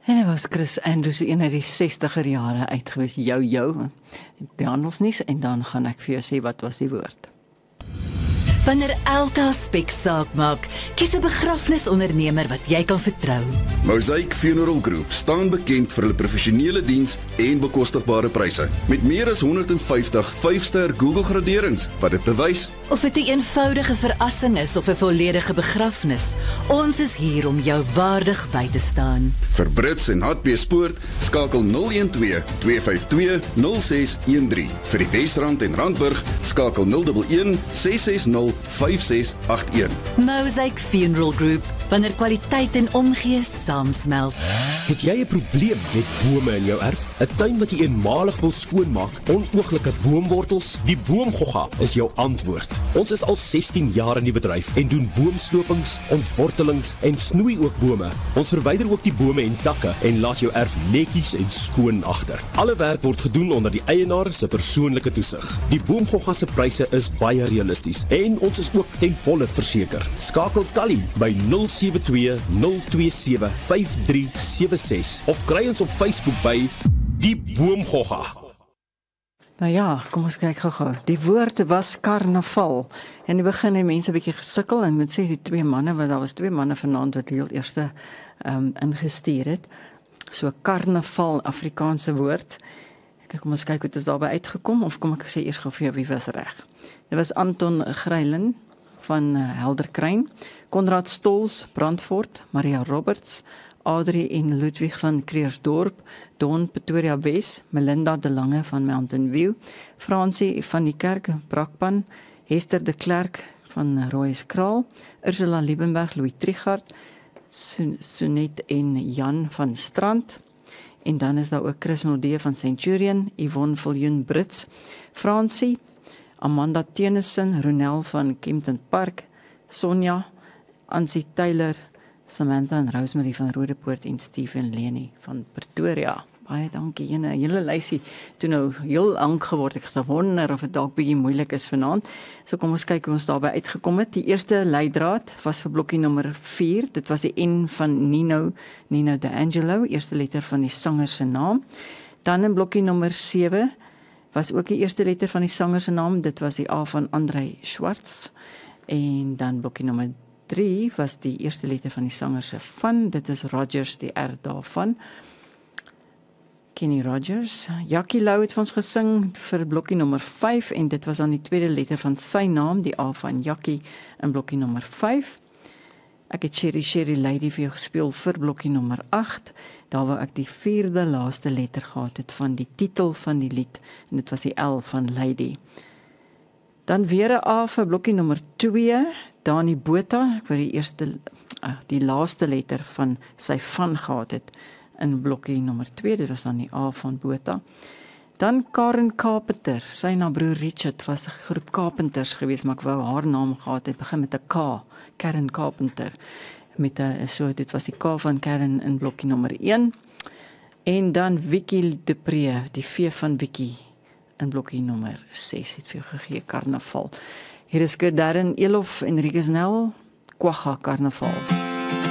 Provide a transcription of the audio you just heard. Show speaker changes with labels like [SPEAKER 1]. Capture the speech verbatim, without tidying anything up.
[SPEAKER 1] En hy was Chris Andrews, een uit die sestiger jare uitgewees, jou jou, die handelsnuus, en dan gaan ek vir jou sê wat was die woord.
[SPEAKER 2] Wanneer elke aspek saak maak, kies 'n begrafnisondernemer wat jy kan vertrou.
[SPEAKER 3] Mosaic Funeral Group staan bekend vir hulle professionele diens en bekostigbare pryse. Met meer as honderd en vyftig vyf-ster Google graderings wat dit bewys.
[SPEAKER 2] Of dit 'n eenvoudige verrassing is of 'n volledige begrafnis, ons is hier om jou waardig by te staan.
[SPEAKER 3] Vir Brits en Hartbeespoort skakel nul een twee twee vyf twee nul ses een drie. Vir die Wesrand en Randburg skakel nul een een ses ses nul vyf ses agt een.
[SPEAKER 2] Mosaic Funeral Group, wanneer kwaliteit en omgee saamsmelt.
[SPEAKER 4] Het jy 'n probleem met bome in jou erf? 'n Tuin wat jy eenmalig wil skoonmaak, onooglike boomwortels? Die Boomgogga is jou antwoord. Ons is al sestien jaar in die bedryf en doen boomstopings, ontwortelings en snoei ook bome. Ons verwyder ook die bome en takke en laat jou erf netjies en skoon agter. Alle werk word gedoen onder die eienaar se persoonlike toesig. Die Boomgogga se pryse is baie realisties en ons is ook ten volle verseker. Skakel Kali by nul sewe twee nul twee sewe vyf drie sewe ses of kry ons op Facebook by Die Boomgogga.
[SPEAKER 1] Nou ja, kom ons kyk gou-gou. Die woord was karnaval. En in die begin het mense 'n bietjie gesukkel en moet sê die twee manne, want daar was twee manne vanaand wat heel eerste um, ingestuur het. So karnaval, Afrikaanse woord. Kyk, kom ons kyk hoe dit is daarby uitgekom, of kom ek sê eers gou vir jou wie was reg. Dit was Anton Grylin van uh, Helderkruin, Konrad Stols, Brandfort, Maria Roberts, Adrie en Ludwig van Kreersdorp, Don Pretoria Wes, Melinda de Lange van Mountain View, Francie van die Kerk, Brakpan, Hester de Klerk van Rooieskraal, Ursula Liebenberg, Louis Trichardt, Sonet en Jan van Strand, en dan is daar ook Chris Nodee van Centurion, Yvonne Viljoen Brits, Francie, Amanda Tennyson, Ronel van Kempton Park, Sonja, Ansie Taylor, Samantha en Rosemary van Rodepoort en Stephen Leni van Pretoria. Baie dankie, jene, hele lysie toe nou heel lank geword. Ek het gewonder of dit dalk bietjie moeilik is vanaand. So kom ons kyk hoe ons daarby uitgekom het. Die eerste leidraad was vir blokkie nommer vier. Dit was die N van Nino, Nino D'Angelo, eerste letter van die sanger se naam. Dan in blokkie nommer sewe was ook die eerste letter van die sanger se naam. Dit was die A van Andrei Schwartz. En dan blokkie nommer drie was die eerste letter van die sanger se van. Dit is Rogers, die R daarvan. Kenny Rogers. Jackie Lou het vir ons gesing vir blokkie nommer vyf en dit was dan die tweede letter van sy naam, die A van Jackie in blokkie nommer vyf. Ek het Sherry Sherry Lady vir jou gespeel vir blokkie nommer agt. Daar waar ek die vierde laaste letter gehad het van die titel van die lied en dit was die L van Lady. Dan weer 'n A vir blokkie nommer twee, Dani Botha, ek wou die eerste die laaste letter van sy van gehad het in blokkie nommer twee, dit was dan die A van Botha. Dan Karen Carpenter, sy na broer Richard was 'n groep Carpenters geweest, maar ek wou haar naam gehad het, begin met 'n K, Karen Carpenter. Met 'n so dit was die K van Karen in blokkie nommer een. En dan Vicky de Pre, die V van Vicky in blokkie nommer ses het vir jou gegee, Karnaval. Hier is Darren Elof en Enrique Snell, Kwagga Karnaval.